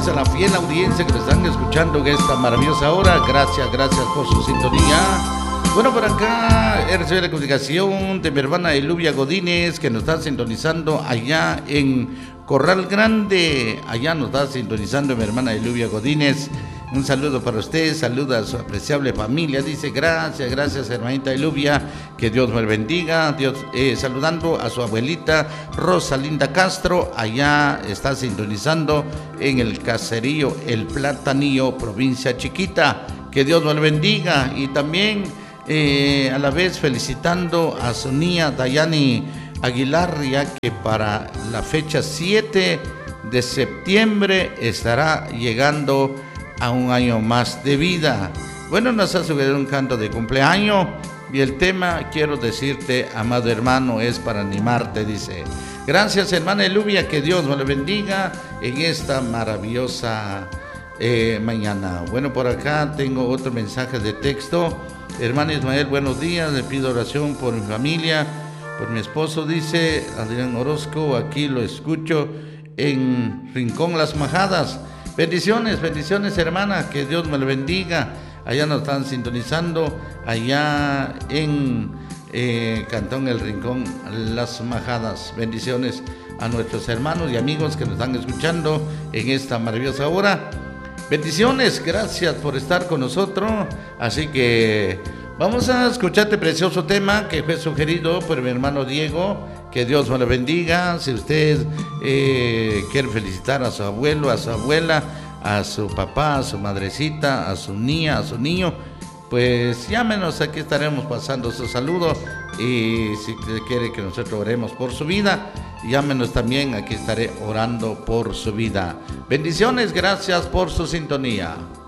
a la fiel audiencia que nos están escuchando en esta maravillosa hora. Gracias por su sintonía. Bueno, por acá he recibido la comunicación de mi hermana Elubia Godínez, que nos está sintonizando allá en Corral Grande. Allá nos está sintonizando mi hermana Elubia Godínez. Un saludo para usted, saluda a su apreciable familia. Dice gracias hermanita Elubia, que Dios me bendiga. Dios, saludando a su abuelita Rosalinda Castro, allá está sintonizando en el caserío El Platanillo, provincia Chiquita. Que Dios me bendiga. Y también a la vez felicitando a su niña Dayani Aguilar, ya que para la fecha 7 de septiembre estará llegando a un año más de vida. Bueno, nos ha subido un canto de cumpleaños y el tema, quiero decirte, amado hermano, es para animarte, dice. Gracias, hermana Elubia, que Dios me le bendiga en esta maravillosa mañana. Bueno, por acá tengo otro mensaje de texto. Hermano Ismael, buenos días, le pido oración por mi familia, por mi esposo, dice Adrián Orozco, aquí lo escucho en Rincón Las Majadas. Bendiciones hermana, que Dios me lo bendiga. Allá nos están sintonizando, allá en Cantón El Rincón Las Majadas. Bendiciones a nuestros hermanos y amigos que nos están escuchando en esta maravillosa hora. Bendiciones, gracias por estar con nosotros. Así que vamos a escuchar este precioso tema que fue sugerido por mi hermano Diego. Que Dios me lo bendiga. Si usted quiere felicitar a su abuelo, a su abuela, a su papá, a su madrecita, a su niña, a su niño, pues llámenos, aquí estaremos pasando su saludo. Y si quiere que nosotros oremos por su vida, llámenos también, aquí estaré orando por su vida. Bendiciones, gracias por su sintonía.